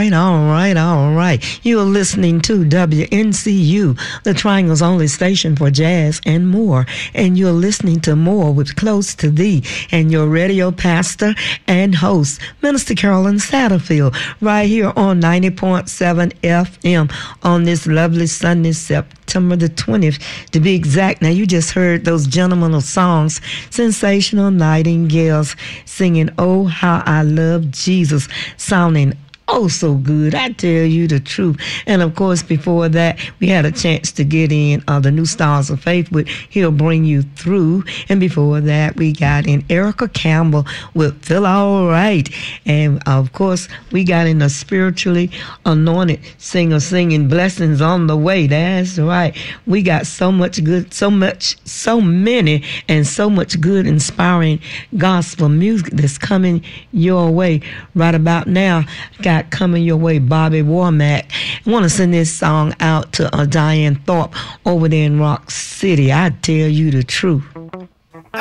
all right. You're listening to WNCU, the Triangle's only station for jazz and more. And you're listening to More with Close to Thee and your radio pastor and host, Minister Carolyn Satterfield, right here on 90.7 FM on this lovely Sunday, September the 20th, to be exact. Now, you just heard those gentlemen of songs, Sensational Nightingales, singing Oh How I Love Jesus, sounding oh so good, I tell you the truth. And of course, before that, we had a chance to get in the New Stars of Faith with He'll Bring You Through. And before that, we got in Erica Campbell with Feel All Right. And of course, we got in a spiritually anointed singer singing Blessings on the Way. That's right. We got so much good, so many, and so much good, inspiring gospel music that's coming your way right about now. Got coming your way, Bobby Womack. I want to send this song out to Diane Thorpe over there in Rock City. I tell you the truth.